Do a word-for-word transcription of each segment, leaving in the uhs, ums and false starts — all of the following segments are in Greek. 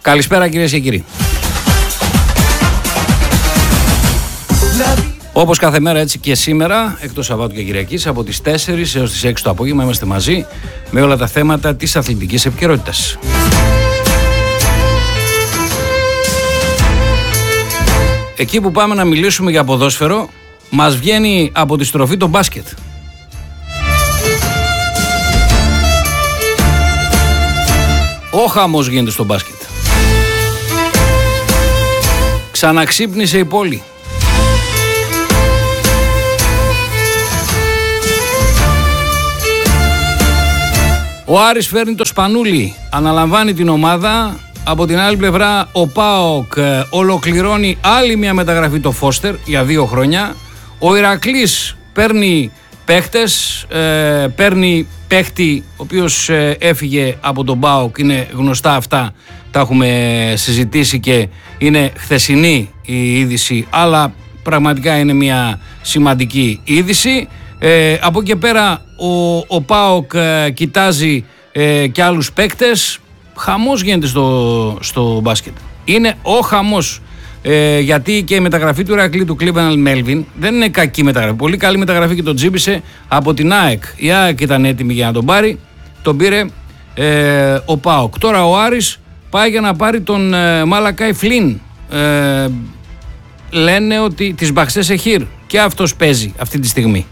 Καλησπέρα κυρίες και κύριοι. Όπως κάθε μέρα, έτσι και σήμερα, εκτός Σαββάτου και Κυριακής, από τις τέσσερις έως τις έξι το απόγευμα είμαστε μαζί με όλα τα θέματα της αθλητικής επικαιρότητας. Εκεί που πάμε να μιλήσουμε για ποδόσφαιρο, μας βγαίνει από τη στροφή το μπάσκετ. Ο χαμός γίνεται στο μπάσκετ. Ξαναξύπνησε η πόλη. Ο Άρης φέρνει το Σπανούλι, αναλαμβάνει την ομάδα. Από την άλλη πλευρά ο ΠΑΟΚ ολοκληρώνει άλλη μια μεταγραφή, το Φώστερ, για δύο χρόνια. Ο Ηρακλής παίρνει παίχτες, ε, παίρνει παίχτη ο οποίος ε, έφυγε από τον ΠΑΟΚ, είναι γνωστά αυτά, τα έχουμε συζητήσει και είναι χθεσινή η είδηση, αλλά πραγματικά είναι μια σημαντική είδηση. Ε, από εκεί πέρα ο, ο ΠΑΟΚ ε, κοιτάζει ε, και άλλους παίκτες. Χαμός γίνεται στο, στο μπάσκετ. Είναι ο χαμός. Ε, γιατί και η μεταγραφή του Ηρακλή του Cleveland Μέλβιν δεν είναι κακή μεταγραφή. Πολύ καλή μεταγραφή και τον τζίμπησε από την ΑΕΚ. Η ΑΕΚ ήταν έτοιμη για να τον πάρει. Τον πήρε ε, ο ΠΑΟΚ. Τώρα ο Άρης πάει για να πάρει τον ε, Μαλακάι Φλίν. Ε, λένε ότι τις Μπαχσές Εχίρ. Και αυτός παίζει αυτή τη στιγμή.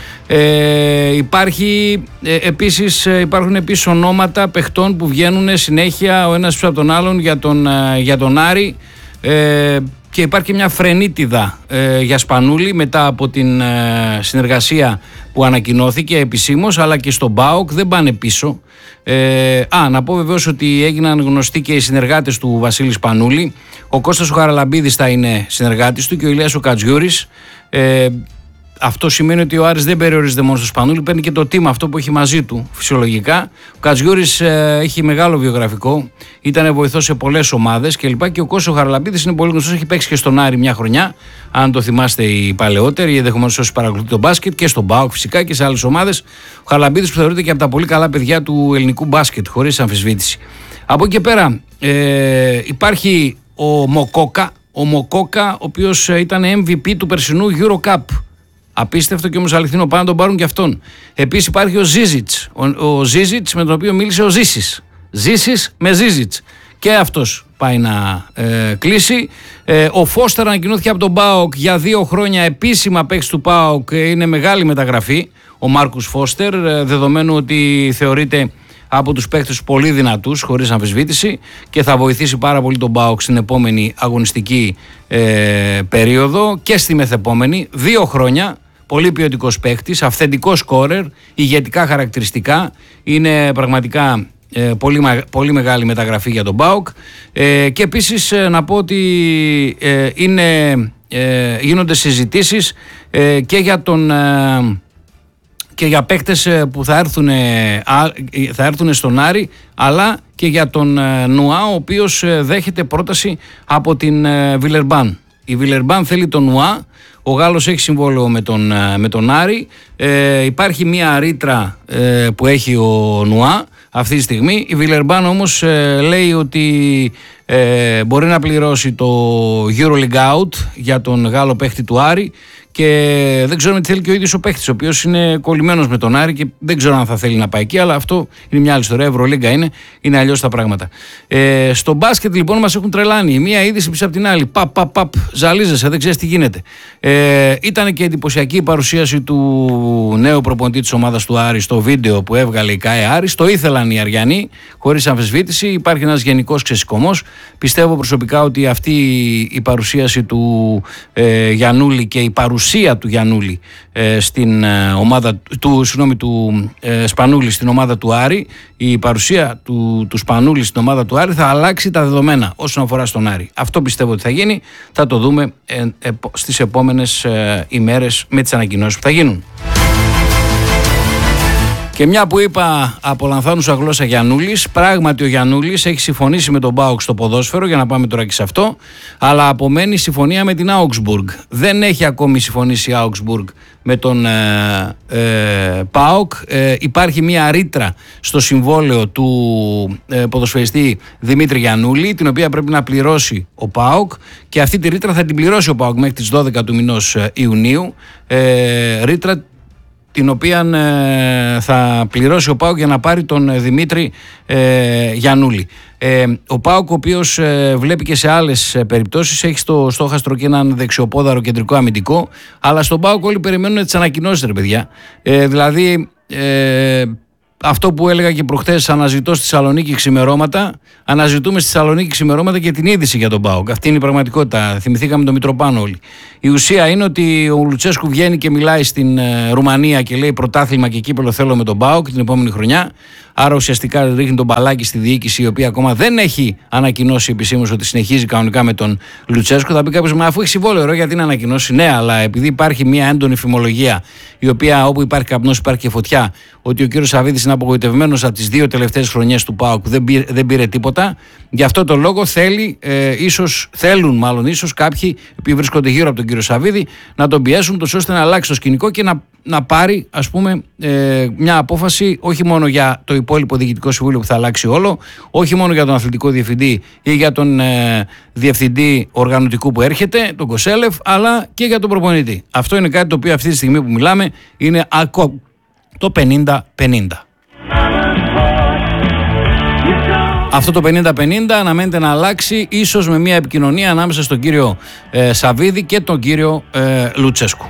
Ε, υπάρχει, ε, επίσης, ε, υπάρχουν επίσης ονόματα παιχτών που βγαίνουν συνέχεια ο ένας πίσω από τον άλλον για τον, ε, για τον Άρη, ε, και υπάρχει μια φρενίτιδα ε, για Σπανούλη μετά από την ε, συνεργασία που ανακοινώθηκε επισήμως, αλλά και στον ΠΑΟΚ δεν πάνε πίσω. Ε, α, να πω βεβαίως ότι έγιναν γνωστοί και οι συνεργάτες του Βασίλη Σπανούλη. Ο Κώστας ο Χαραλαμπίδης θα είναι συνεργάτης του και ο Ηλίας ο Κατζιούρης. ε, Αυτό σημαίνει ότι ο Άρης δεν περιορίζεται μόνο στο Σπανούλη, παίρνει και το team αυτό που έχει μαζί του φυσιολογικά. Ο Κατζιούρης ε, έχει μεγάλο βιογραφικό, ήταν βοηθός σε πολλές ομάδες κλπ. Και ο Κώστας ο Χαραλαμπίδης είναι πολύ γνωστός, έχει παίξει και στον Άρη μια χρονιά, αν το θυμάστε οι παλαιότεροι, ενδεχομένως όσοι παρακολουθούν τον μπάσκετ, και στον ΠΑΟΚ φυσικά και σε άλλες ομάδες. Ο Χαραλαμπίδης που θεωρείται και από τα πολύ καλά παιδιά του ελληνικού μπάσκετ, χωρίς αμφισβήτηση. Από εκεί και πέρα ε, υπάρχει ο Μοκόκα, ο Μοκόκα, ο οποίος ήταν εμ βι πι του περσινού Eurocup. Απίστευτο και όμως αληθινό, πάνε να τον πάρουν και αυτόν. Επίσης υπάρχει ο Ζίζιτς, ο, ο Ζίζιτς με τον οποίο μίλησε ο Ζήσης. Ζήσης με Ζίζιτς. Και αυτός πάει να ε, κλείσει. Ε, ο Φώστερ ανακοινώθηκε από τον ΠΑΟΚ για δύο χρόνια επίσημα παίκτης του ΠΑΟΚ. Είναι μεγάλη μεταγραφή ο Μάρκους Φώστερ, ε, δεδομένου ότι θεωρείται από τους παίκτες πολύ δυνατούς, χωρίς αμφισβήτηση, και θα βοηθήσει πάρα πολύ τον ΠΑΟΚ στην επόμενη αγωνιστική ε, περίοδο και στη μεθεπόμενη. Δύο χρόνια. Πολύ ποιοτικός παίκτης, αυθεντικός σκόρερ, ηγετικά χαρακτηριστικά. Είναι πραγματικά ε, πολύ, πολύ μεγάλη μεταγραφή για τον ΠΑΟΚ. Ε, και επίσης ε, να πω ότι ε, είναι, ε, γίνονται συζητήσεις ε, και για τον... Ε, και για παίκτες που θα έρθουν, θα έρθουν στον Άρη, αλλά και για τον Νουά, ο οποίος δέχεται πρόταση από την Βιλερμπάν. Η Βιλερμπάν θέλει τον Νουά, ο Γάλλος έχει συμβόλαιο με τον, με τον Άρη. Ε, υπάρχει μια ρήτρα ε, που έχει ο Νουά αυτή τη στιγμή. Η Βιλερμπάν όμως ε, λέει ότι ε, μπορεί να πληρώσει το EuroLeague Out για τον Γάλλο παίχτη του Άρη, και δεν ξέρουμε τι θέλει και ο ίδιος ο παίχτης, ο οποίος είναι κολλημένος με τον Άρη και δεν ξέρω αν θα θέλει να πάει εκεί, αλλά αυτό είναι μια άλλη ιστορία. Ευρωλίγκα είναι, είναι αλλιώς τα πράγματα. Ε, στο μπάσκετ λοιπόν μας έχουν τρελάνει. Μία είδηση πίσω από την άλλη. Παπ, παπ, παπ, ζαλίζεσαι, δεν ξέρεις τι γίνεται. Ε, ήταν και εντυπωσιακή η παρουσίαση του νέου προπονητή της ομάδας του Άρη στο βίντεο που έβγαλε η ΚΑΕ Άρης. Το ήθελαν οι Αριανοί, χωρίς αμφισβήτηση. Υπάρχει ένας γενικός ξεσηκωμός. Πιστεύω προσωπικά ότι αυτή η παρουσίαση του ε, Γιαννούλη και η παρουσία του Γιαννούλη ε, στην ε, ομάδα του, συγγνώμη, του ε, Σπανούλη στην ομάδα του Άρη, η παρουσία του, του Σπανούλη στην ομάδα του Άρη θα αλλάξει τα δεδομένα όσον αφορά στον Άρη. Αυτό πιστεύω ότι θα γίνει, θα το δούμε ε, ε, στις επόμενες ε, ημέρες με τις ανακοινώσεις που θα γίνουν. Και μια που είπα από λανθάνουσα γλώσσα Γιαννούλης, πράγματι ο Γιαννούλης έχει συμφωνήσει με τον ΠΑΟΚ στο ποδόσφαιρο, για να πάμε τώρα και σε αυτό, αλλά απομένει συμφωνία με την Augsburg. Δεν έχει ακόμη συμφωνήσει η Augsburg με τον ε, ε, ΠΑΟΚ. Ε, υπάρχει μια ρήτρα στο συμβόλαιο του ε, ποδοσφαιριστή Δημήτρη Γιαννούλη, την οποία πρέπει να πληρώσει ο ΠΑΟΚ, και αυτή τη ρήτρα θα την πληρώσει ο ΠΑΟΚ μέχρι τις δώδεκα του μηνός Ιουνίου. Ε, ρήτρα την οποία ε, θα πληρώσει ο ΠΑΟΚ για να πάρει τον Δημήτρη ε, Γιαννούλη. Ε, ο ΠΑΟΚ, ο οποίος ε, βλέπει και σε άλλες ε, περιπτώσεις, έχει στο στόχαστρο και έναν δεξιοπόδαρο κεντρικό αμυντικό, αλλά στον ΠΑΟΚ όλοι περιμένουν τις ανακοινώσεις, ρε παιδιά. Ε, δηλαδή, ε, αυτό που έλεγα και προχθές, αναζητώ στη Θεσσαλονίκη ξημερώματα, αναζητούμε στη Θεσσαλονίκη ξημερώματα και την είδηση για τον ΠΑΟΚ. Αυτή είναι η πραγματικότητα. Θυμηθήκαμε τον Μητροπάνο όλοι. Η ουσία είναι ότι ο Λουτσέσκου βγαίνει και μιλάει στην ε, Ρουμανία και λέει πρωτάθλημα και κύπελλο θέλω με τον ΠΑΟΚ την επόμενη χρονιά. Άρα ουσιαστικά ρίχνει τον μπαλάκι στη διοίκηση, η οποία ακόμα δεν έχει ανακοινώσει επισήμως ότι συνεχίζει κανονικά με τον Λουτσέσκου. Θα πει κάποιος, μα αφού έχει συμβόλαιο, γιατί να ανακοινώσει? Ναι, αλλά επειδή υπάρχει μια έντονη φημολογία, η οποία όπου υπάρχει καπνός υπάρχει και φωτιά, ότι ο κύριος Σαββίδης είναι απογοητευμένος από τις δύο τελευταίες χρονιές του ΠΑΟΚ, δεν πήρε, δεν πήρε τίποτα. Γι' αυτό το λόγο θέλει, ε, ίσως, θέλουν μάλλον ίσως κάποιοι που βρίσκονται γύρω από τον κύριο Σαββίδη να τον πιέσουν τόσο ώστε να αλλάξει το σκηνικό και να, να πάρει, ας πούμε, ε, μια απόφαση όχι μόνο για το υπόλοιπο διοικητικό συμβούλιο που θα αλλάξει όλο, όχι μόνο για τον αθλητικό διευθυντή ή για τον ε, διευθυντή οργανωτικού που έρχεται, τον Κοσέλεφ, αλλά και για τον προπονητή. Αυτό είναι κάτι το οποίο αυτή τη στιγμή που μιλάμε είναι ακόμα το πενήντα πενήντα. Αυτό το πενήντα πενήντα αναμένεται να αλλάξει, ίσως με μια επικοινωνία ανάμεσα στον κύριο ε, Σαββίδη και τον κύριο ε, Λουτσέσκου.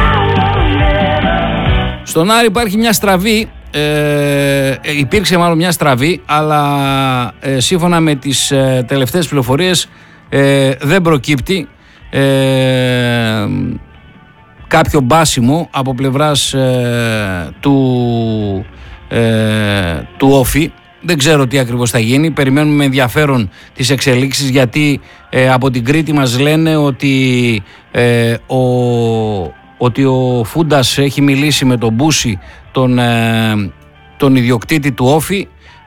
Στον Άρη υπάρχει μια στραβή, ε, υπήρξε μάλλον μια στραβή, αλλά ε, σύμφωνα με τις ε, τελευταίες πληροφορίες ε, δεν προκύπτει ε, κάποιο μπάσιμο από πλευράς ε, του, ε, του Όφη. Δεν ξέρω τι ακριβώς θα γίνει. Περιμένουμε με ενδιαφέρον τις εξελίξεις, γιατί ε, από την Κρήτη μας λένε ότι, ε, ο, ότι ο Φούντας έχει μιλήσει με τον Μπούση, τον, ε, τον ιδιοκτήτη του Όφη.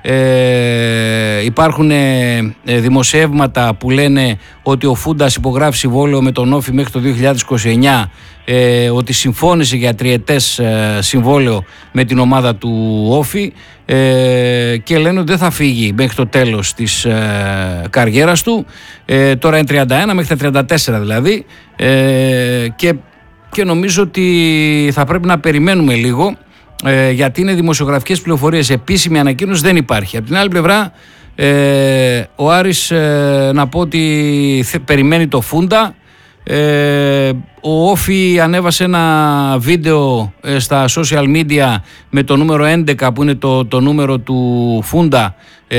Ε, υπάρχουν ε, δημοσιεύματα που λένε ότι ο Φούντας υπογράφει συμβόλαιο με τον Όφη μέχρι το δύο χιλιάδες είκοσι εννιά, ε, ότι συμφώνησε για τριετές ε, συμβόλαιο με την ομάδα του Όφη, ε, και λένε ότι δεν θα φύγει μέχρι το τέλος της ε, καριέρας του. Ε, τώρα είναι τριάντα ένα, μέχρι τα τριάντα τέσσερα δηλαδή, ε, και, και νομίζω ότι θα πρέπει να περιμένουμε λίγο, Ε, γιατί είναι δημοσιογραφικές πληροφορίες, επίσημη ανακοίνωση δεν υπάρχει. Από την άλλη πλευρά, ε, ο Άρης, ε, να πω ότι θε, περιμένει το Φούντα. Ε, ο Όφη ανέβασε ένα βίντεο ε, στα social media με το νούμερο έντεκα, που είναι το, το νούμερο του Φούντα,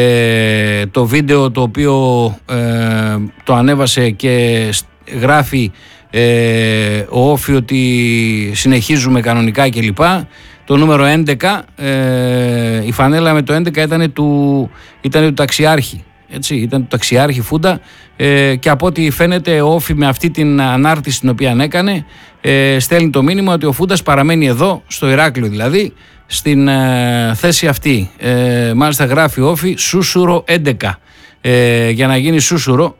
ε, το βίντεο το οποίο ε, το ανέβασε και γράφει ε, ο Όφη ότι συνεχίζουμε κανονικά κλπ. Το νούμερο έντεκα, ε, η φανέλα με το έντεκα ήταν του, ήταν του ταξιάρχη, έτσι, ήταν του ταξιάρχη Φούντα, ε, και από ό,τι φαίνεται ο Όφη με αυτή την ανάρτηση την οποία έκανε, ε, στέλνει το μήνυμα ότι ο Φούντας παραμένει εδώ, στο Ηράκλειο δηλαδή, στην ε, θέση αυτή. Ε, μάλιστα γράφει ο Όφη Σούσουρο έντεκα, ε, για να γίνει Σούσουρο,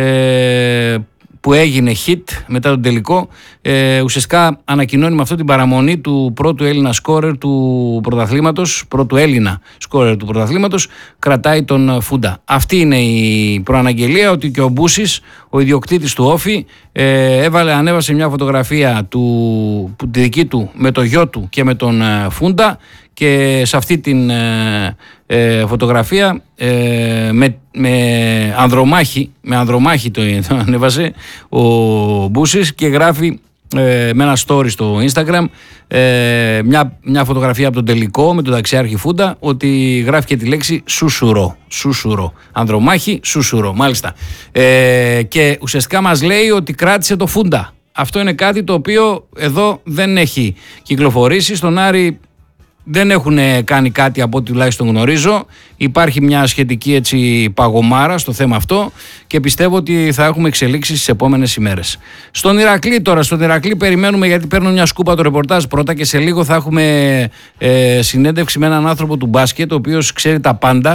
ε, που έγινε hit μετά τον τελικό. Ε, ουσιαστικά ανακοινώνει με αυτό την παραμονή του πρώτου Έλληνα σκόρερ του πρωταθλήματος, πρώτου Έλληνα σκόρερ του πρωταθλήματος, κρατάει τον Φούντα. Αυτή είναι η προαναγγελία, ότι και ο Μπούσης, ο ιδιοκτήτης του Όφη, ε, έβαλε, ανέβασε μια φωτογραφία του, τη δική του με το γιο του και με τον ε, Φούντα, και σε αυτή την ε, ε, φωτογραφία ε, με, με ανδρομάχη, με ανδρομάχη το, το ανέβασε ο Μπούσης, και γράφει ε, με ένα story στο Instagram ε, μια, μια φωτογραφία από τον τελικό με τον ταξιάρχη Φούντα, ότι γράφει και τη λέξη Σούσουρο, Σούσουρο, ανδρομάχη, Σούσουρο, μάλιστα, ε, και ουσιαστικά μας λέει ότι κράτησε το Φούντα. Αυτό είναι κάτι το οποίο εδώ δεν έχει κυκλοφορήσει. Στον Άρη δεν έχουν κάνει κάτι από ό,τι τουλάχιστον γνωρίζω. Υπάρχει μια σχετική έτσι παγωμάρα στο θέμα αυτό, και πιστεύω ότι θα έχουμε εξελίξεις στις επόμενες ημέρες. Στον Ηρακλή τώρα, στον Ηρακλή περιμένουμε, γιατί παίρνω μια σκούπα το ρεπορτάζ πρώτα, και σε λίγο θα έχουμε ε, συνέντευξη με έναν άνθρωπο του μπάσκετ, ο οποίος ξέρει τα πάντα,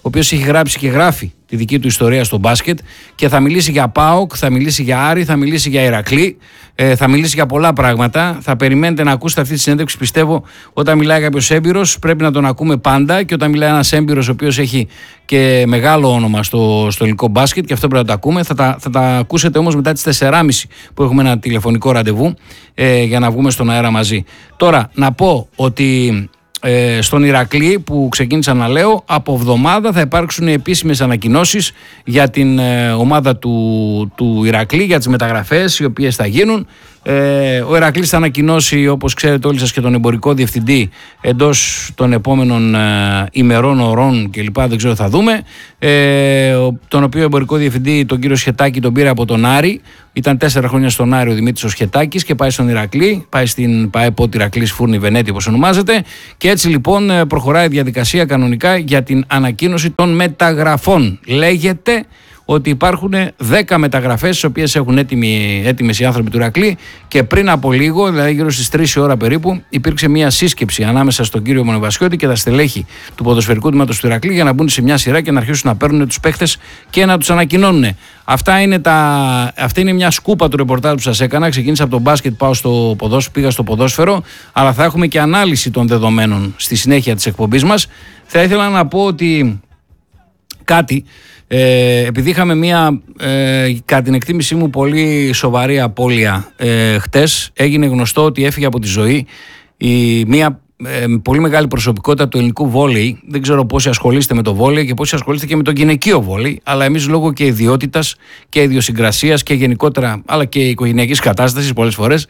οποίος έχει γράψει και γράφει τη δική του ιστορία στο μπάσκετ και θα μιλήσει για ΠΑΟΚ, θα μιλήσει για Άρη, θα μιλήσει για Ηρακλή, ε, θα μιλήσει για πολλά πράγματα. Θα περιμένετε να ακούσετε αυτή τη συνέντευξη. Πιστεύω όταν μιλάει κάποιος έμπειρος πρέπει να τον ακούμε πάντα, και όταν μιλάει ένας έμπειρος ο οποίος έχει και μεγάλο όνομα στο, στο ελληνικό μπάσκετ, και αυτό πρέπει να το ακούμε. Θα τα, θα τα ακούσετε όμως μετά τις τέσσερις και μισή που έχουμε ένα τηλεφωνικό ραντεβού ε, για να βγούμε στον αέρα μαζί. Τώρα να πω ότι Ε, στον Ηρακλή που ξεκίνησα να λέω, από εβδομάδα θα υπάρξουν επίσημες ανακοινώσεις για την ε, ομάδα του, του Ηρακλή, για τις μεταγραφές οι οποίες θα γίνουν. Ε, ο Ηρακλής θα ανακοινώσει, όπως ξέρετε όλοι σας, και τον εμπορικό διευθυντή εντός των επόμενων ε, ημερών, ωρών κλπ. Δεν ξέρω, θα δούμε. Ε, τον οποίο εμπορικό διευθυντή, τον κύριο Σχετάκη, τον πήρε από τον Άρη. Ήταν τέσσερα χρόνια στον Άρη ο Δημήτρης ο Σχετάκης και πάει στον Ηρακλή. Πάει στην ΠΑΕΠΟ Ηρακλής Φούρνη Βενέτη, όπως ονομάζεται. Και έτσι λοιπόν προχωράει η διαδικασία κανονικά για την ανακοίνωση των μεταγραφών. Λέγεται ότι υπάρχουν δέκα μεταγραφές, τις οποίες έχουν έτοιμοι, έτοιμες οι άνθρωποι του Ηρακλή, και πριν από λίγο, δηλαδή γύρω στις τρεις η ώρα περίπου, υπήρξε μια σύσκεψη ανάμεσα στον κύριο Μονοβασιώτη και τα στελέχη του ποδοσφαιρικού τμήματος του Ηρακλή για να μπουν σε μια σειρά και να αρχίσουν να παίρνουν τους παίχτες και να τους ανακοινώνουν. Αυτά είναι τα... Αυτή είναι μια σκούπα του ρεπορτάζ που σας έκανα. Ξεκίνησα από το μπάσκετ, πάω στο ποδόσφαιρο, πήγα στο ποδόσφαιρο, αλλά θα έχουμε και ανάλυση των δεδομένων στη συνέχεια της εκπομπής μας. Θα ήθελα να πω ότι κάτι. Ε, επειδή είχαμε μια, ε, κατά την εκτίμησή μου, πολύ σοβαρή απώλεια ε, χτες, έγινε γνωστό ότι έφυγε από τη ζωή η, μια ε, πολύ μεγάλη προσωπικότητα του ελληνικού βόλεϊ. Δεν ξέρω πόσοι ασχολείστε με το βόλεϊ και πόσοι ασχολείστε και με το γυναικείο βόλεϊ, αλλά εμείς λόγω και ιδιότητας και ιδιοσυγκρασίας και γενικότερα, αλλά και οικογενειακής κατάστασης πολλές φορές,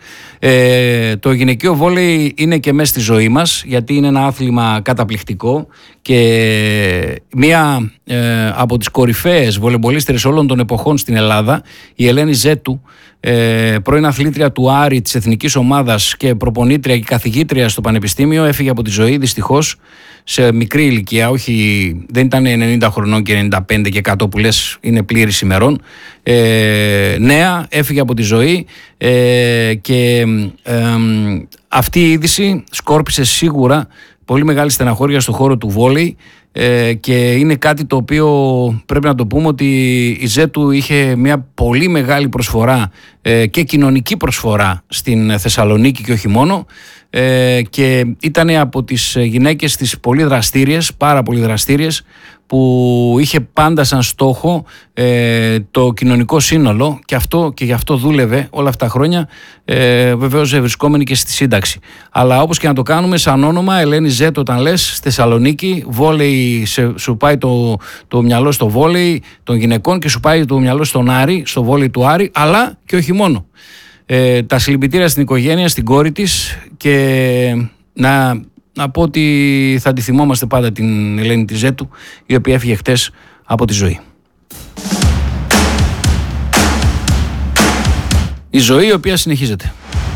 ε, το γυναικείο βόλεϊ είναι και μέσα στη ζωή μας, γιατί είναι ένα άθλημα καταπληκτικό και μία ε, από τις κορυφαίες βολεμπολίστρες όλων των εποχών στην Ελλάδα, η Ελένη Ζέτου, ε, πρώην αθλήτρια του Άρη, της εθνικής ομάδας και προπονήτρια και καθηγήτρια στο Πανεπιστήμιο, έφυγε από τη ζωή δυστυχώς σε μικρή ηλικία, όχι, δεν ήταν ενενήντα χρονών και ενενήντα πέντε και εκατό που λες είναι πλήρης ημερών, ε, νέα, έφυγε από τη ζωή ε, και ε, αυτή η είδηση σκόρπισε σίγουρα πολύ μεγάλη στεναχώρια στον χώρο του βόλεϊ, ε, και είναι κάτι το οποίο πρέπει να το πούμε, ότι η Ζέτου είχε μια πολύ μεγάλη προσφορά ε, και κοινωνική προσφορά στην Θεσσαλονίκη και όχι μόνο, ε, και ήταν από τις γυναίκες τις πολύ δραστήριες, πάρα πολύ δραστήριες, που είχε πάντα σαν στόχο ε, το κοινωνικό σύνολο, και, αυτό, και γι' αυτό δούλευε όλα αυτά τα χρόνια, ε, βεβαίως βρισκόμενη και στη σύνταξη. Αλλά όπως και να το κάνουμε, σαν όνομα Ελένη Ζέτου, όταν λες στη Θεσσαλονίκη, βόλεϊ, σε, σου πάει το, το μυαλό στο βόλεϊ των γυναικών και σου πάει το μυαλό στον Άρη, στο βόλεϊ του Άρη, αλλά και όχι μόνο. Ε, τα συλληπιτήρια στην οικογένεια, στην κόρη της, και να... Να πω ότι θα τη θυμόμαστε πάντα την Ελένη τη Ζέτου, η οποία έφυγε χτες από τη ζωή. Η ζωή η οποία συνεχίζεται.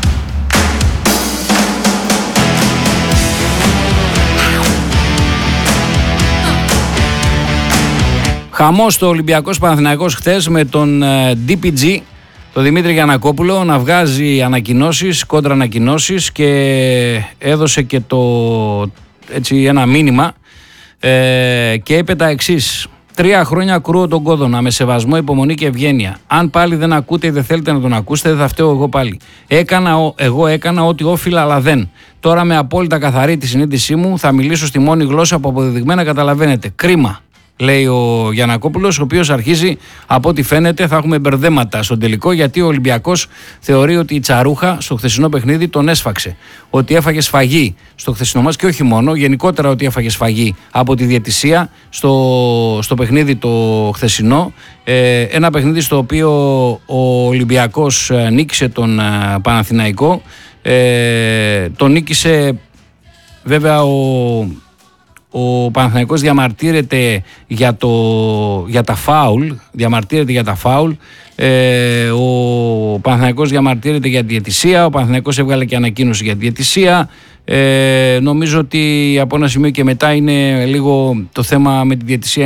Χαμός στο Ολυμπιακός Παναθηναϊκός χτες με τον ντι πι τζι, το Δημήτρη Γιαννακόπουλο, να βγάζει ανακοινώσεις, κόντρα ανακοινώσεις, και έδωσε και το, έτσι, ένα μήνυμα ε, και είπε τα εξής: τρία χρόνια κρούω τον κόδωνα με σεβασμό, υπομονή και ευγένεια. Αν πάλι δεν ακούτε ή δεν θέλετε να τον ακούσετε, δεν θα φταίω εγώ πάλι. Έκανα, εγώ έκανα ό,τι όφιλα, αλλά δεν. Τώρα με απόλυτα καθαρή τη συνείδησή μου θα μιλήσω στη μόνη γλώσσα που αποδεδειγμένα καταλαβαίνετε. Κρίμα, λέει ο Γιαννακόπουλος, ο οποίος αρχίζει, από ό,τι φαίνεται, θα έχουμε μπερδέματα στον τελικό, γιατί ο Ολυμπιακός θεωρεί ότι η Τσαρούχα στο χθεσινό παιχνίδι τον έσφαξε. Ότι έφαγε σφαγή στο χθεσινό μας, και όχι μόνο, γενικότερα ότι έφαγε σφαγή από τη διαιτησία στο, στο παιχνίδι το χθεσινό. Ε, ένα παιχνίδι στο οποίο ο Ολυμπιακός νίκησε τον Παναθηναϊκό. Ε, τον νίκησε βέβαια ο... Ο Παναθηναϊκός διαμαρτύρεται για, το, για τα φάουλ, διαμαρτύρεται για τα φάουλ, ε, ο Παναθηναϊκός διαμαρτύρεται για τη διαιτησία, ο Παναθηναϊκός έβγαλε και ανακοίνωση για τη διαιτησία. Ε, νομίζω ότι από ένα σημείο και μετά είναι λίγο το θέμα με τη διαιτησία είναι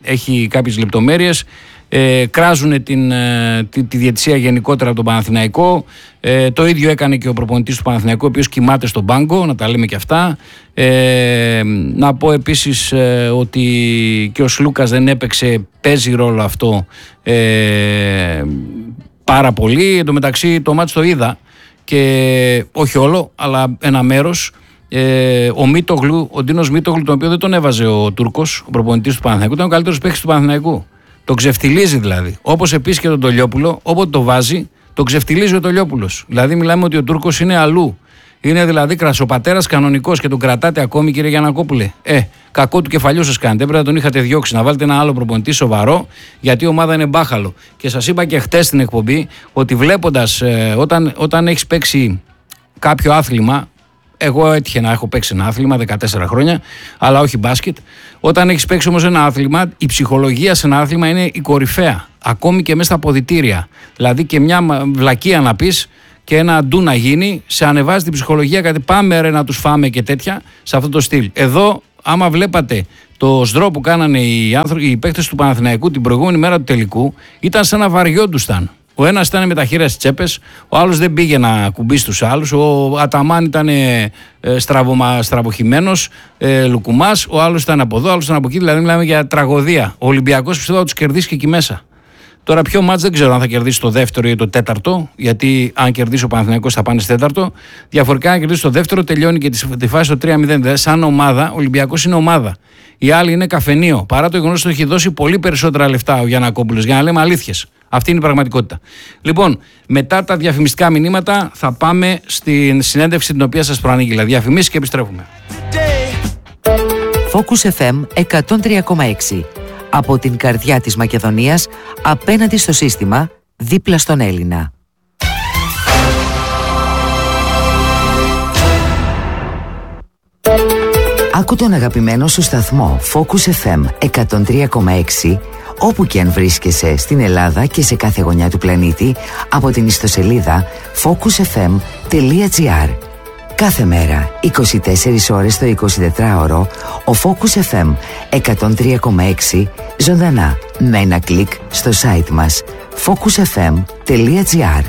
έχει κάποιες λεπτομέρειες. Ε, κράζουν την, ε, τη, τη διαιτησία γενικότερα από τον Παναθηναϊκό. Ε, το ίδιο έκανε και ο προπονητής του Παναθηναϊκού, ο οποίος κοιμάται στον πάγκο, να τα λέμε και αυτά. Ε, να πω επίσης ε, ότι και ο Σλούκας δεν έπαιξε, παίζει ρόλο αυτό ε, πάρα πολύ. Εν τω μεταξύ το μάτς το είδα και όχι όλο, αλλά ένα μέρος. Ε, ο Μίτογλου, ο Ντίνος Μίτογλου, τον οποίο δεν τον έβαζε ο Τούρκος, ο προπονητής του Παναθηναϊκού, ήταν ο καλύτερος παίκτης του Παναθηναϊκού. Το ξεφτιλίζει δηλαδή. Όπως επίσης και τον Τολιόπουλο, όποτε το βάζει, το ξεφτιλίζει ο Τολιόπουλος. Δηλαδή, μιλάμε ότι ο Τούρκος είναι αλλού. Είναι δηλαδή κρασοπατέρας κανονικός και τον κρατάτε ακόμη, κύριε Γιαννακόπουλε. Ε, κακό του κεφαλιού σας κάνετε. Πρέπει να τον είχατε διώξει, να βάλετε ένα άλλο προπονητή σοβαρό, γιατί η ομάδα είναι μπάχαλο. Και σας είπα και χτες στην εκπομπή ότι βλέποντας, ε, όταν, όταν έχεις παίξει κάποιο άθλημα. Εγώ έτυχε να έχω παίξει ένα άθλημα δεκατέσσερα χρόνια, αλλά όχι μπάσκετ. Όταν έχεις παίξει όμως ένα άθλημα, η ψυχολογία σε ένα άθλημα είναι η κορυφαία. Ακόμη και μέσα στα αποδυτήρια. Δηλαδή και μια βλακεία να πεις και ένα ντου να γίνει, σε ανεβάζει την ψυχολογία, γιατί πάμε ρε να τους φάμε και τέτοια, σε αυτό το στυλ. Εδώ, άμα βλέπατε το σδρό που κάνανε οι, άνθρω... οι παίκτες του Παναθηναϊκού την προηγούμενη μέρα του τελικού, ήταν σαν να βαριόντουσαν. Ο ένας ήταν με τα χέρια στις τσέπες, ο άλλος δεν πήγε να κουμπίσει τους άλλους, ο Αταμάν ήταν ε, στραβωμα, στραβοχημένος, ε, λουκουμάς, ο άλλος ήταν από εδώ, ο άλλος ήταν από εκεί, δηλαδή μιλάμε για τραγωδία. Ο Ολυμπιακός πιστεύω θα τους κερδίσει και εκεί μέσα. Τώρα ποιο μάτς δεν ξέρω αν θα κερδίσει το δεύτερο ή το τέταρτο, γιατί αν κερδίσει ο Παναθηναϊκός θα πάνε στο τέταρτο. Διαφορετικά αν κερδίσει το δεύτερο τελειώνει και τη φάση το τρία μηδέν. Δηλαδή σαν ομάδα, ο Ολυμπιακός είναι ομάδα. Οι άλλοι είναι καφενείο. Παρά το γεγονός ότι έχει δώσει πολύ περισσότερα λεφτά ο Γιαννακόπουλος, για να λέμε αλήθειες. Αυτή είναι η πραγματικότητα. Λοιπόν, μετά τα διαφημιστικά μηνύματα θα πάμε στην συνέντευξη την οποία σας προανήγγειλα. Διαφημίσεις και επιστρέφουμε. Focus εφ εμ εκατόν τρία κόμμα έξι. Από την καρδιά της Μακεδονίας, απέναντι στο σύστημα, δίπλα στον Έλληνα. Άκου τον αγαπημένο σου σταθμό Focus εφ εμ εκατόν τρία κόμμα έξι όπου και αν βρίσκεσαι στην Ελλάδα και σε κάθε γωνιά του πλανήτη από την ιστοσελίδα focus εφ εμ τελεία τζι άρ. Κάθε μέρα, είκοσι τέσσερις ώρες το εικοσιτετράωρο, ο Focus εφ εμ εκατόν τρία κόμμα έξι ζωντανά με ένα κλικ στο site μας focus εφ εμ τελεία τζι άρ.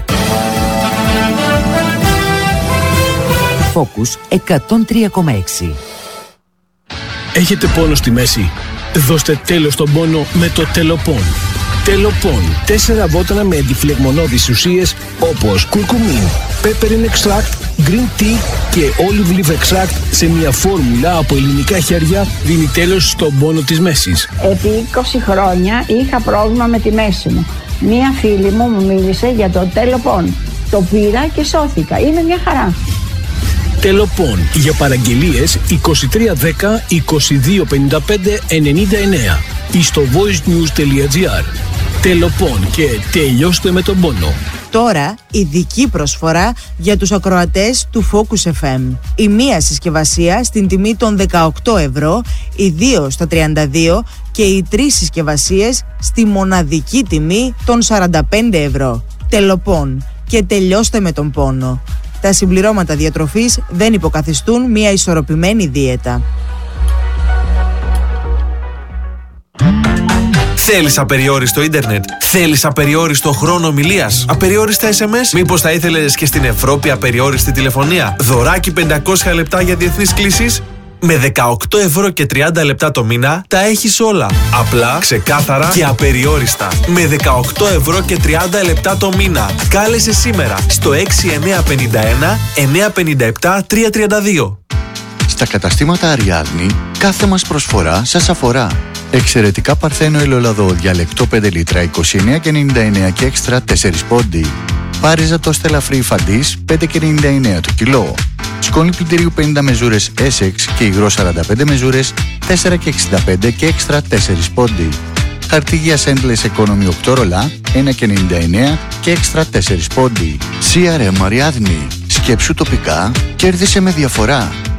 Focus εκατόν τρία κόμμα έξι. Έχετε πόνο στη μέση? Δώστε τέλος στον πόνο με το Τελοπών. Τελοπών. Τέσσερα βότανα με αντιφλεγμονώδεις ουσίες όπως κουρκουμίν, pepperine extract, green tea και olive leaf extract σε μια φόρμουλα από ελληνικά χέρια δίνει τέλος στον πόνο της μέσης. Επί είκοσι χρόνια είχα πρόβλημα με τη μέση μου. Μία φίλη μου μου μίλησε για το Τελοπών. Το πήρα και σώθηκα. Είναι μια χαρά. Τελοπών. Για παραγγελίες είκοσι τρία δέκα είκοσι δύο πενήντα πέντε ενενήντα εννέα ή στο voicenews τελεία τζι άρ. Τελοπών και τελειώστε με τον πόνο. Τώρα ειδική προσφορά για τους ακροατές του Focus εφ εμ. Η μία συσκευασία στην τιμή των δεκαοκτώ ευρώ, οι δύο στα τριάντα δύο και οι τρεις συσκευασίες στη μοναδική τιμή των σαράντα πέντε ευρώ. Τελοπών και τελειώστε με τον πόνο. Τα συμπληρώματα διατροφής δεν υποκαθιστούν μια ισορροπημένη δίαιτα. Θέλεις απεριόριστο ίντερνετ? Θέλεις απεριόριστο χρόνο ομιλίας? Απεριόριστα ες εμ ες? Μήπως θα ήθελες και στην Ευρώπη απεριόριστη τηλεφωνία? Δωράκι πεντακόσια λεπτά για διεθνείς κλήσεις? Με δεκαοκτώ ευρώ και τριάντα λεπτά το μήνα τα έχεις όλα. Απλά, ξεκάθαρα και απεριόριστα. Με δεκαοκτώ ευρώ και τριάντα λεπτά το μήνα. Κάλεσε σήμερα στο έξι εννιά πέντε ένα εννιά πέντε επτά τρία τρία δύο. Στα καταστήματα Αριάδνη, κάθε μας προσφορά σας αφορά. Εξαιρετικά παρθένο ελαιόλαδο διαλεκτό πέντε λίτρα είκοσι εννέα και ενενήντα εννέα και έξτρα τέσσερα πόντι. Πάριζα το στελαφρύ φαντής πέντε και ενενήντα εννέα το κιλό. Σκόνη πλυντηρίου πενήντα μεζούρες Essex και υγρό σαράντα πέντε μεζούρες τέσσερα και εξήντα πέντε και έξτρα τέσσερα πόντι. Χαρτί για Endless Economy οκτώ ρολά ένα και ενενήντα εννέα και έξτρα τέσσερα πόντι. σι αρ εμ Αριάδνη. Σκέψου τοπικά, κέρδισε με διαφορά.